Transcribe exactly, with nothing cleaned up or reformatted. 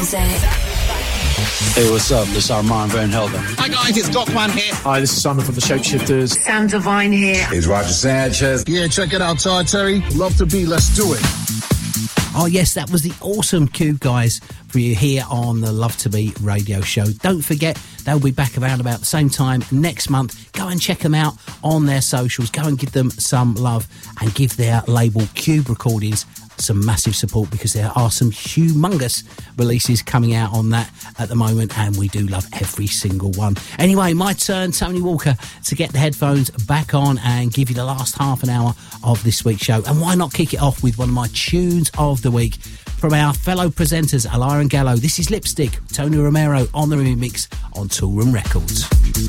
music. Hey, what's up? This is Armand Van Helden. Hi guys, it's Dockman here. Hi, this is Simon from the Shapeshifters. Sam Divine here. It's Roger Sanchez. Yeah, check it out, Todd Terry. Love to be, let's do it. Oh yes, that was the awesome Cube guys for you here on the Love to Be radio show. Don't forget, they'll be back around about the same time next month. Go and check them out on their socials. Go and give them some love and give their label Cube Recordings some massive support, because there are some humongous releases coming out on that at the moment, and we do love every single one. Anyway, my turn, Tony Walker, to get the headphones back on and give you the last half an hour of this week's show. And why not kick it off with one of my tunes of the week from our fellow presenters, Alara and Gallo. This is Lipstick, Tony Romero on the remix on Toolroom Records.